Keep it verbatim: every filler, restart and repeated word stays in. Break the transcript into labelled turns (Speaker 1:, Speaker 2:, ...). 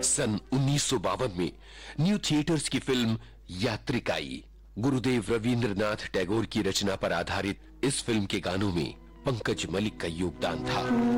Speaker 1: सन उन्नीस सौ बावन में न्यू थिएटर्स की फिल्म यात्रिक आई। गुरुदेव रवींद्रनाथ टैगोर की रचना पर आधारित इस फिल्म के गानों में पंकज मलिक का योगदान था।